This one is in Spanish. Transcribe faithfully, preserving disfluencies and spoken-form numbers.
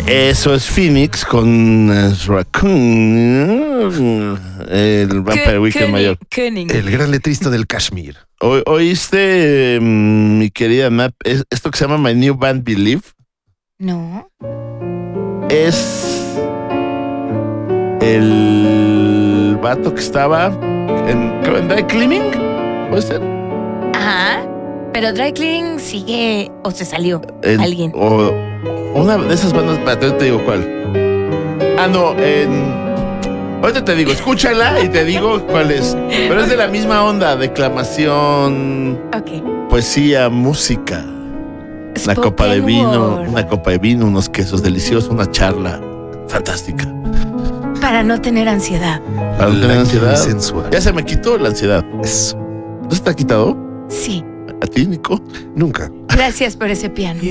Eso es Phoenix con uh, Raccoon, el Vampire Weekend mayor. Koenig. El gran letrista del Kashmir. O, ¿Oíste, eh, mi querida Map, es- esto que se llama My New Band Believe? No. Es el vato que estaba en, creo, en Dry Cleaning, ¿puede ser? Ajá. Pero Dry Cleaning sigue o se salió En- alguien. O una de esas bandas, espérate, ahorita te digo cuál. Ah, no, en... Ahorita te digo, escúchala y te digo cuál es. Pero es de la misma onda, declamación, Ok. poesía, música. Una copa de Spoken vino, word. una copa de vino, unos quesos deliciosos, una charla fantástica. Para no tener ansiedad. Para no tener Lanky ansiedad. sensual. Ya se me quitó la ansiedad. Eso. ¿No se te ha quitado? Sí. ¿A ti, Nico? Nunca. Gracias por ese piano.